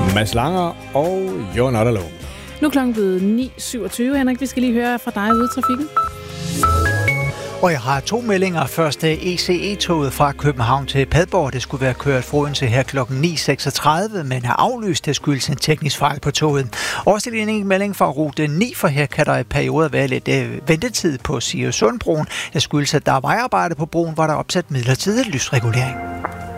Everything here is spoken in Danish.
Mads Langer og You're Not Alone. Nu er klokken blevet 9.27, Henrik. Vi skal lige høre fra dig ude i trafikken. Og jeg har 2 meldinger. Først ECE-toget fra København til Padborg. Det skulle være kørt fra Odense her klokken 9.36, men er aflyst. Det skyldes en teknisk fejl på toget. Også lige en melding fra rute 9, for her kan der i perioder være lidt ventetid på Siriusundbroen. Det skyldes, at der er vejarbejde på broen, hvor der er opsat midlertidig lysregulering.